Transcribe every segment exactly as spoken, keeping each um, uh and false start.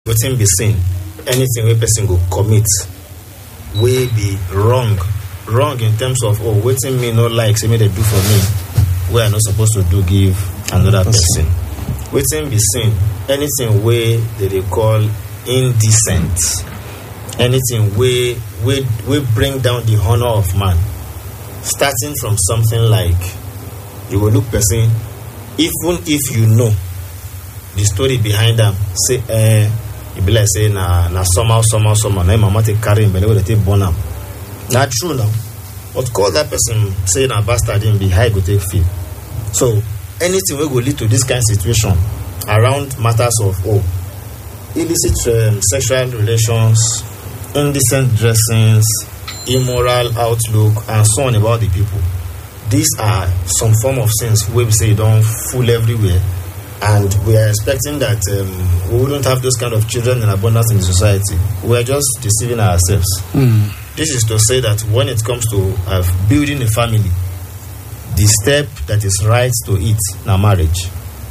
Wetin be sin, anything wey person go commit wey be wrong, wrong in terms of oh wetin me no like say me dey do for me, wey I no supposed to do give another person. Wetin be sin, anything wey they dey call indecent, anything wey wey wey bring down the honor of man, starting from something like you go look person, even if you know the story behind them, say eh. It be like say na na somehow somehow somehow na mama take carry him, but they take born him. Not true now. But call that person say na bastard him be how go take feel. So anything will go lead to this kind of situation around matters of oh illicit um, sexual relations, indecent dressings, immoral outlook, and so on about the people. These are some form of sins where we say you don't fool everywhere. And we are expecting that um, we wouldn't have those kind of children in abundance in the society. We are just deceiving ourselves. Mm. This is to say that when it comes to uh, building a family, the step that is right to it now marriage.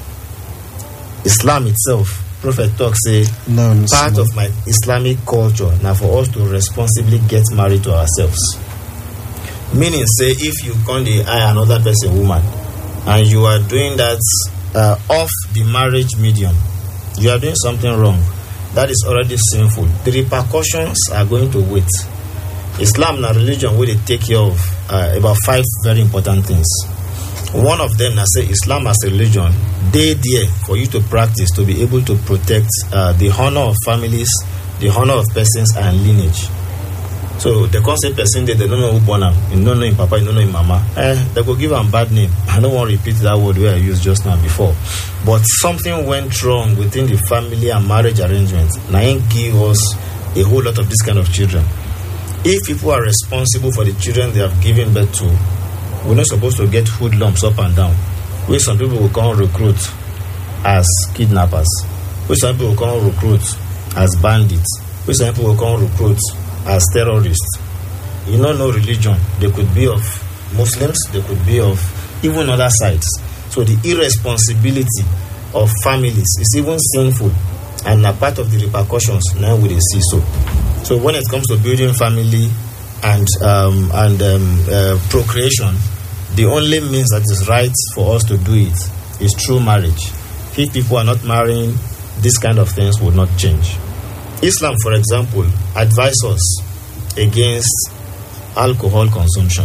Islam itself, Prophet talk say, no, no, part no. of my Islamic culture now for us to responsibly get married to ourselves. Meaning, say, if you can't eye another person, woman, and you are doing that Uh, off the marriage medium, you are doing something wrong. That is already sinful. The repercussions are going to wait. Islam is a religion where they take care of uh, about five very important things. One of them, I say Islam as a religion, they there for you to practice to be able to protect uh, the honor of families, the honor of persons and lineage. So the concept person they, they don't know who born him, you don't know him papa, you don't know him mama. Eh, they go give him bad name. I don't want to repeat that word where I used just now before. But something went wrong within the family and marriage arrangement. Now it give us a whole lot of this kind of children. If people are responsible for the children they have given birth to, we're not supposed to get hoodlums up and down. Where some people will come recruit as kidnappers. Where some people will come recruit as bandits. Where some people will come recruit as terrorists. You know, no religion. They could be of Muslims, they could be of even other sides. So the irresponsibility of families is even sinful, and a part of the repercussions now we see so. So when it comes to building family and um, and um, uh, procreation, the only means that is right for us to do it is through marriage. If people are not marrying, these kind of things will not change. Islam, for example, advises us against alcohol consumption.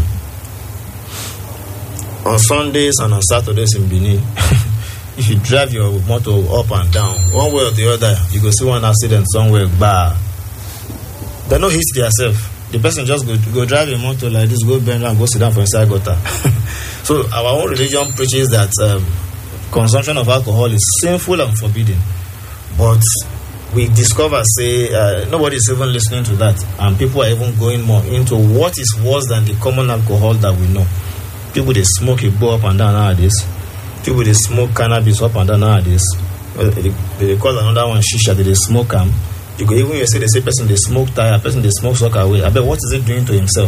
On Sundays and on Saturdays in Benin, if you drive your motor up and down, one way or the other, you go see one accident somewhere, bah. They don't hit themselves. The person just go, go drive a motor like this, go bend and go sit down for inside gutter. So our own religion preaches that um, consumption of alcohol is sinful and forbidden. But we discover, say, uh, nobody is even listening to that, and people are even going more into what is worse than the common alcohol that we know. People, they smoke a bowl up and down nowadays. People, they smoke cannabis up and down nowadays. Well, they, they call another one shisha, they smoke them. Um, you go even you say they say person they smoke tire, person they smoke sock away. I bet what is it doing to himself?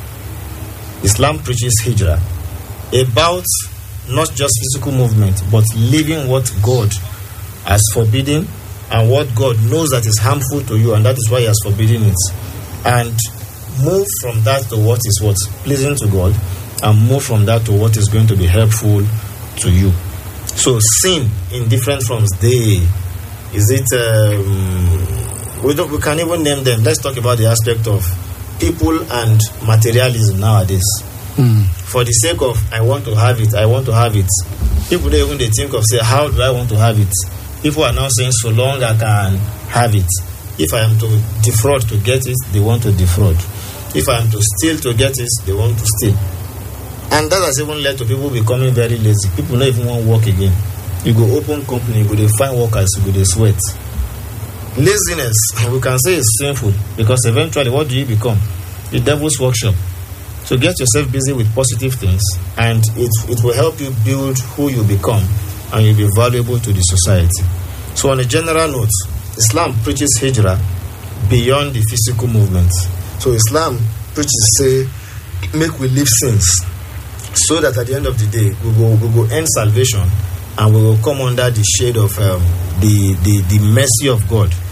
Islam preaches hijrah about not just physical movement, but living what God has forbidden and what God knows that is harmful to you, and that is why He has forbidden it. And move from that to what is what pleasing to God, and move from that to what is going to be helpful to you. So sin in different forms. They is it um, we don't we can even name them. Let's talk about the aspect of people and materialism nowadays. Mm. For the sake of I want to have it, I want to have it. People don't even they think of say how do I want to have it. People are now saying so long I can have it. If I am to defraud to get it, they want to defraud. If I am to steal to get it, they want to steal. And that has even led to people becoming very lazy. People don't even want to work again. You go open company, you go to find workers, you go to sweat. Laziness, we can say, is sinful because eventually what do you become? The devil's workshop. So get yourself busy with positive things, and it, it will help you build who you become, and you'll be valuable to the society. So on a general note, Islam preaches hijrah beyond the physical movement. So Islam preaches, say, make we leave sins, so that at the end of the day, we will, we will end salvation, and we will come under the shade of um, the, the, the mercy of God.